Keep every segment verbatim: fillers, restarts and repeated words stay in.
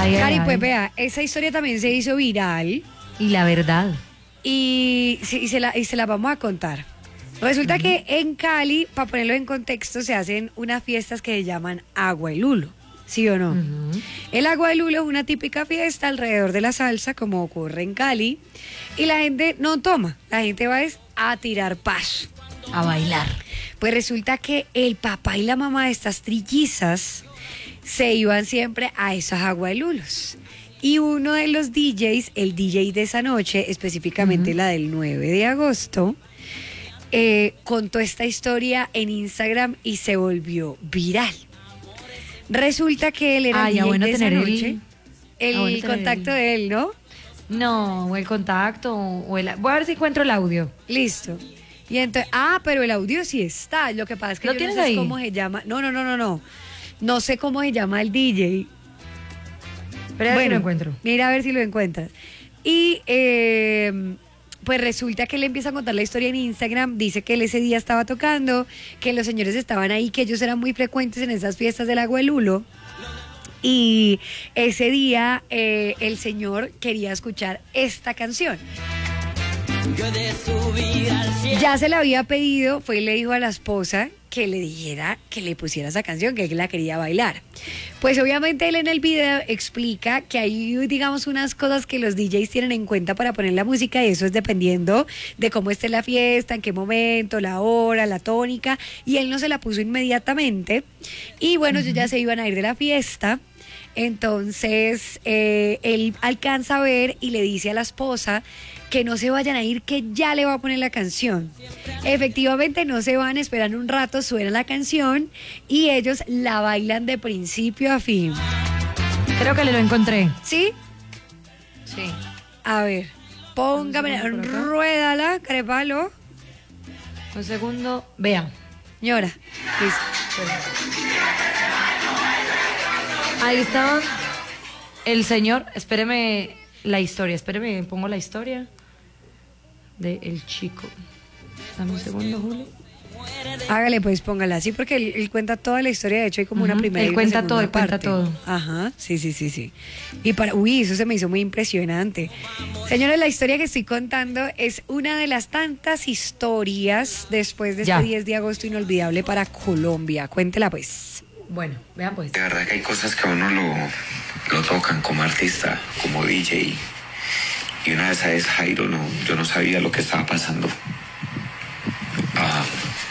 Ay, ay, Cari, pues ay. vea, esa historia también se hizo viral Y la verdad. y, sí, y se, la, y se la vamos a contar. Resulta uh-huh. que en Cali, para ponerlo en contexto, se hacen unas fiestas que se llaman Agua de Lulo, ¿sí o no? Uh-huh. El Agua de Lulo es una típica fiesta alrededor de la salsa, como ocurre en Cali, y la gente no toma, la gente va a tirar paso. A bailar. Pues resulta que el papá y la mamá de estas trillizas se iban siempre a esas Agua de Lulos. Y uno de los D Js, el D J de esa noche, específicamente uh-huh. la del nueve de agosto, eh, contó esta historia en Instagram y se volvió viral. Resulta que él era ah, el D J bueno de esa el, noche, el, ah, bueno el contacto el... de él, ¿no? No, o el contacto, o el... Voy a ver si encuentro el audio. Listo. Y entonces, ah, pero el audio sí está. Lo que pasa es que ¿Lo yo tienes no sé ahí? cómo se llama. No, no, no, no, no. No sé cómo se llama el D J. Pero a ver si lo encuentro. Mira a ver si lo encuentras. Y eh, pues resulta que él empieza a contar la historia en Instagram. Dice que él ese día estaba tocando, que los señores estaban ahí, que ellos eran muy frecuentes en esas fiestas del Agua de Lulo. Y ese día eh, el señor quería escuchar esta canción. Ya se la había pedido, fue y le dijo a la esposa que le dijera que le pusiera esa canción, que él la quería bailar. Pues obviamente él en el video explica que hay, digamos, unas cosas que los D Js tienen en cuenta para poner la música, y eso es dependiendo de cómo esté la fiesta, en qué momento, la hora, la tónica, y él no se la puso inmediatamente. Y bueno, uh-huh. ellos ya se iban a ir de la fiesta. Entonces eh, él alcanza a ver y le dice a la esposa que no se vayan a ir, que ya le va a poner la canción. Efectivamente no se van, esperan un rato, suena la canción y ellos la bailan de principio a fin. Creo que le lo encontré. ¿Sí? Sí. A ver, póngame, ruédala, crepalo. Un segundo, vea. Señora, listo. Ahí estaba el señor, espéreme la historia, espéreme, pongo la historia de el chico. Dame un segundo, Julio. Hágale, pues póngala así, porque él, él cuenta toda la historia. De hecho hay como uh-huh. una primera él y cuenta una todo, él parte. cuenta todo. Ajá, sí, sí, sí, sí. Y para, uy, eso se me hizo muy impresionante. Señores, la historia que estoy contando es una de las tantas historias después de ya. este diez de agosto inolvidable para Colombia. Cuéntela, pues. Bueno, vean pues. De verdad que hay cosas que a uno lo, lo tocan como artista, como D J. Y una de esas es Jairo, no, yo no sabía lo que estaba pasando. Ah,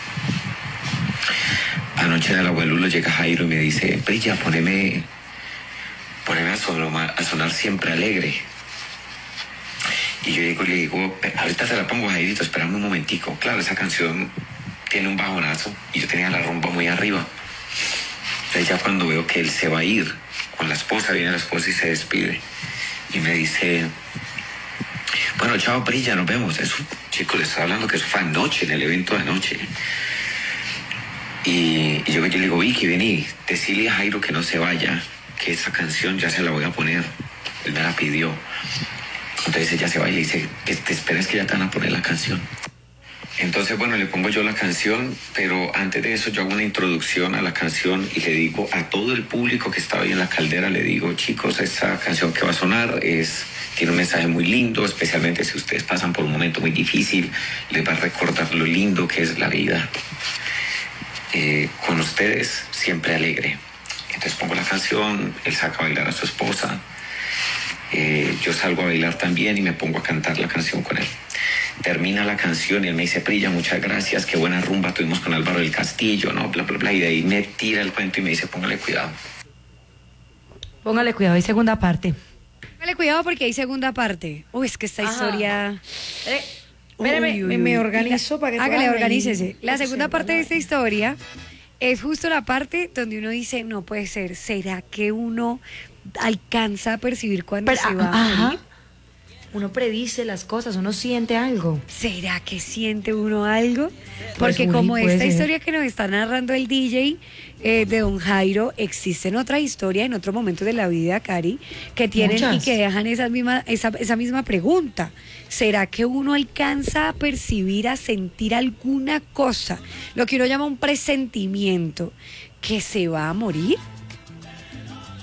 anoche en el Agua de Lulo llega Jairo y me dice, Brilla, poneme, poneme a sonar, a sonar Siempre Alegre. Y yo digo, le digo, ahorita te la pongo, Jairito, espérame un momentico. Claro, esa canción tiene un bajonazo y yo tenía la rumba muy arriba. Entonces ya cuando veo que él se va a ir con la esposa, viene la esposa y se despide. Y me dice, bueno, chao, Brilla, nos vemos. Eso, chicos, les estoy hablando que eso fue anoche, en el evento de anoche. Y, y yo, yo le digo, Vicky, vení, decirle a Jairo que no se vaya, que esa canción ya se la voy a poner. Él me la pidió. Entonces ella se va y le dice, que te esperes que ya te van a poner la canción. Entonces, bueno, le pongo yo la canción, pero antes de eso yo hago una introducción a la canción y le digo a todo el público que estaba ahí en la caldera, le digo, chicos, esta canción que va a sonar es, tiene un mensaje muy lindo, especialmente si ustedes pasan por un momento muy difícil, les va a recordar lo lindo que es la vida. Eh, con ustedes, Siempre Alegre. Entonces pongo la canción, él saca a bailar a su esposa, eh, yo salgo a bailar también y me pongo a cantar la canción con él. Termina la canción y él me dice, Brilla, muchas gracias, qué buena rumba tuvimos con Álvaro del Castillo, ¿no? Bla, bla, bla. Y de ahí me tira el cuento y me dice, póngale cuidado. Póngale cuidado, hay segunda parte. Póngale cuidado porque hay segunda parte. Uy, es que esta Ajá. historia... Eh, espérame, uy, uy, uy. me organizo la, para que... Hágale, organícese. La segunda parte de esta historia es justo la parte donde uno dice, no puede ser, ¿será que uno alcanza a percibir cuando Pero, se va a morir? Uno predice las cosas, uno siente algo. ¿Será que siente uno algo? Porque pues, como esta ser. historia que nos está narrando el D J eh, de don Jairo, existen otras historias en otros momentos de la vida, Cari, que tienen Muchas. y que dejan esa misma, esa, esa misma pregunta. ¿Será que uno alcanza a percibir, a sentir alguna cosa? Lo que uno llama un presentimiento, que se va a morir.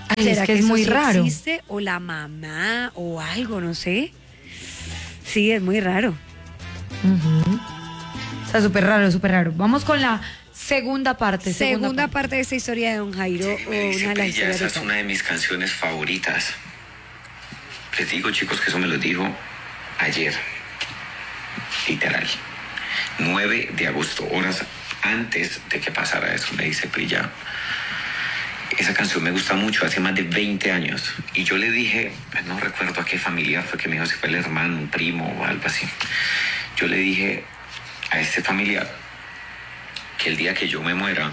Ay, ¿Será es que es eso muy sí raro. existe? O la mamá o algo, no sé. Sí, es muy raro. Ujú. Está súper raro, súper raro. Vamos con la segunda parte. Segunda, parte de esta historia de Don Jairo, Sí, o me dice una de las Prilla, historias esa de es Cali. una de mis canciones favoritas. Les digo, chicos, que eso me lo dijo ayer. Literal. nueve de agosto, horas antes de que pasara eso, me dice Prilla. Esa canción me gusta mucho, hace más de veinte años. Y yo le dije, no recuerdo a qué familiar fue que me dijo, si fue el hermano, un primo o algo así. Yo le dije a este familiar que el día que yo me muera,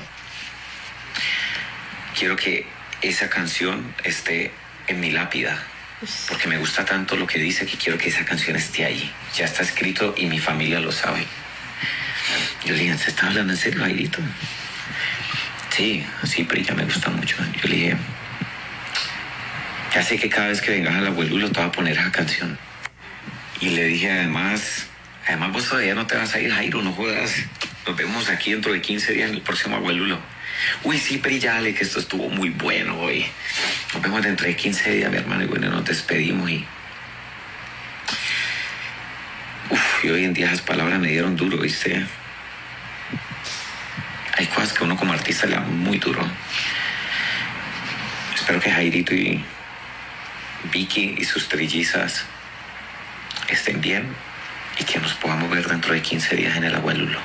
quiero que esa canción esté en mi lápida. Porque me gusta tanto lo que dice que quiero que esa canción esté ahí. Ya está escrito y mi familia lo sabe. Yo le dije, ¿se está hablando en serio, Jairito? Sí, sí, pero ya me gusta mucho. Yo le dije, ya sé que cada vez que vengas al abuelulo te voy a poner esa canción. Y le dije, además, además vos todavía no te vas a ir, Jairo, no jodas. Nos vemos aquí dentro de quince días en el próximo abuelulo. Uy, sí, pero ya, dale, que esto estuvo muy bueno hoy. Nos vemos dentro de quince días, mi hermano, y bueno, nos despedimos y... Uf, y hoy en día esas palabras me dieron duro, ¿viste? Hay cosas que uno como artista le da muy duro. Espero que Jairito y Vicky y sus trillizas estén bien y que nos podamos ver dentro de quince días en el abuelulo.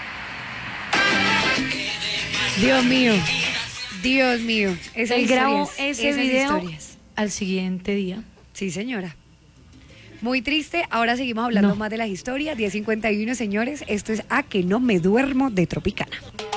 Dios mío, Dios mío. Esas Él grabó historias, ese esas video historias. al siguiente día. Sí, señora. Muy triste. Ahora seguimos hablando No. más de las historias. diez cincuenta y uno, señores. Esto es A que no me duermo de Tropicana.